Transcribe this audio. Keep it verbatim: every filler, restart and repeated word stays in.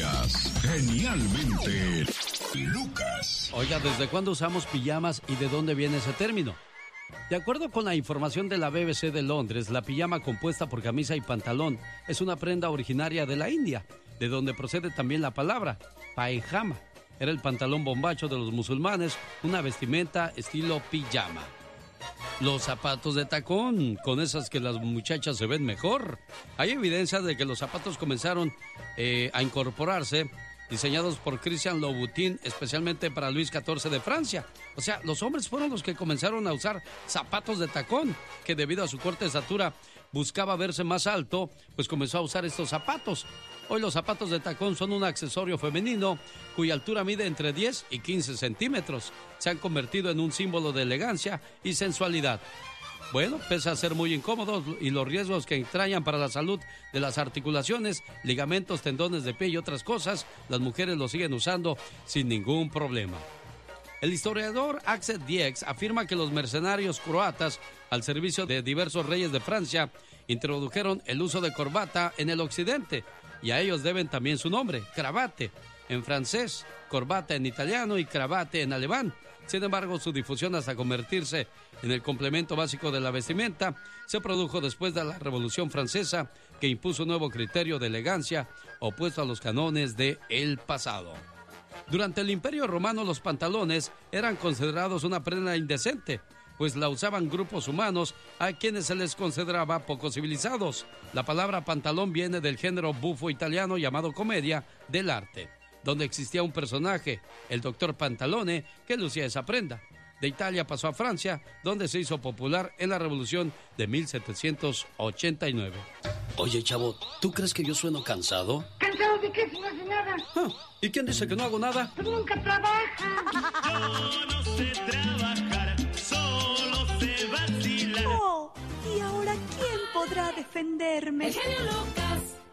Noticias. Genialmente, Lucas. Oiga, ¿desde cuándo usamos pijamas y de dónde viene ese término? De acuerdo con la información de la B B C de Londres, la pijama compuesta por camisa y pantalón es una prenda originaria de la India, de donde procede también la palabra paejama. Era el pantalón bombacho de los musulmanes, una vestimenta estilo pijama. Los zapatos de tacón, con esas que las muchachas se ven mejor. Hay evidencia de que los zapatos comenzaron eh, a incorporarse, diseñados por Christian Louboutin, especialmente para Luis catorce de Francia. O sea, los hombres fueron los que comenzaron a usar zapatos de tacón, que debido a su corta estatura buscaba verse más alto, pues comenzó a usar estos zapatos. Hoy los zapatos de tacón son un accesorio femenino cuya altura mide entre diez y quince centímetros. Se han convertido en un símbolo de elegancia y sensualidad. Bueno, pese a ser muy incómodos y los riesgos que entrañan para la salud de las articulaciones, ligamentos, tendones de pie y otras cosas, las mujeres lo siguen usando sin ningún problema. El historiador Axel Diex afirma que los mercenarios croatas, al servicio de diversos reyes de Francia, introdujeron el uso de corbata en el occidente, y a ellos deben también su nombre, cravate, en francés, corbata en italiano y cravate en alemán. Sin embargo, su difusión hasta convertirse en el complemento básico de la vestimenta se produjo después de la Revolución Francesa, que impuso un nuevo criterio de elegancia opuesto a los cánones del pasado. Durante el Imperio Romano, los pantalones eran considerados una prenda indecente, pues la usaban grupos humanos a quienes se les consideraba poco civilizados. La palabra pantalón viene del género bufo italiano llamado comedia dell'arte, donde existía un personaje, el doctor Pantalone, que lucía esa prenda. De Italia pasó a Francia, donde se hizo popular en la Revolución de mil setecientos ochenta y nueve. Oye, chavo, ¿tú crees que yo sueno cansado? ¿Cansado de qué si no hace nada? Ah, ¿y quién dice que no hago nada? Pues nunca trabaja. Yo no sé trabajar, solo sé vacilar. Oh, ¿y ahora quién podrá defenderme? El genio Lucas.